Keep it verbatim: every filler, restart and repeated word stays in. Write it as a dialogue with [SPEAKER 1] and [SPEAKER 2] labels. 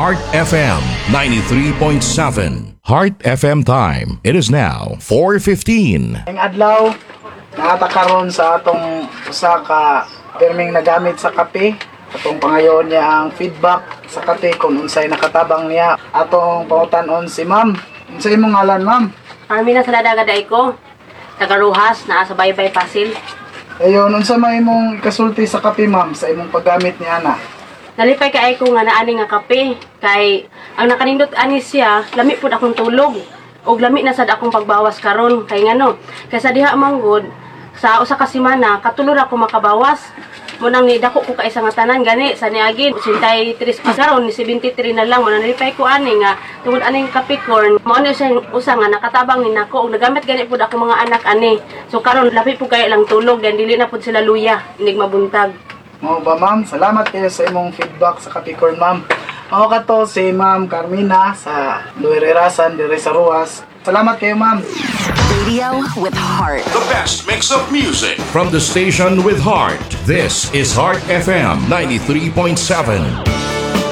[SPEAKER 1] Heart F M ninety-three point seven. Heart F M time. It is now four fifteen.
[SPEAKER 2] Ang adlaw nakatakaron sa atong usa ka perming nagamit sa kape. Atong pangayon niya ang feedback sa kape kung unsay nakatabang niya. Atong pangutanon si ma'am. Unsay imong ngalan, ma'am?
[SPEAKER 3] Armina Saladaga day ko. Tagaruhas naa sa Baybay Pasil.
[SPEAKER 2] Ayon, unsa may imong kasulti sa kape, ma'am, sa imong paggamit ni ana?
[SPEAKER 3] Nalipay kay ko nga naani nga kape kay ang nakanindot ani siya lami pud akong tulog og lami na sad akong pagbawas karon kay ngano kaysa diha manggod sa usa ka semana katulor ako makabawas mo nang ni dako ko ka isa nga tanan gani sa niagin eighty-three pa karon ni seventy-three na lang mo nalipay ko ani nga tungod aning kape corn mo ano siya usa nga nakatabang ni nako og nagamit gani pud ako mga anak ani so karon labi pud kay lang tulog dan dili na pud sila luya inig mabuntag.
[SPEAKER 2] Mao ba, ma'am? Salamat kayo sa imong feedback sa Capricorn, ma'am. Mao ka to si Ma'am Carmina sa Luirerasan, dire sa Ruas. Salamat kayo, ma'am.
[SPEAKER 4] Radio with heart.
[SPEAKER 1] The best mix of music from the station with heart. This is Heart F M ninety-three point seven.